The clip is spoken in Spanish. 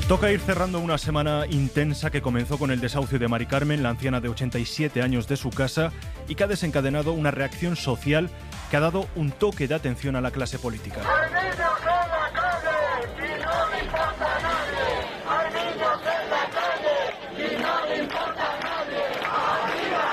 Toca ir cerrando una semana intensa que comenzó con el desahucio de Mari Carmen, la anciana de 87 años, de su casa, y que ha desencadenado una reacción social que ha dado un toque de atención a la clase política.